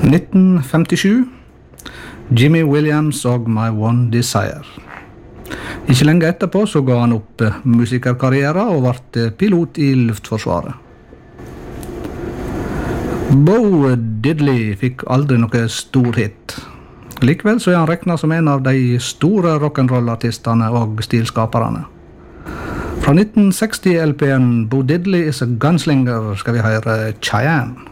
1957 Jimmy Williams og My One Desire. Ikke lenge etterpå så ga han opp musikerkarriere og ble pilot i Luftforsvaret. Bo Diddley fikk aldri noe stor hit. Likevel så han regnet som en av de store rock'n'roll-artistene og stilskaperne. Fra 1960 LP'en Bo Diddley is a Gunslinger skal vi høre Cheyenne.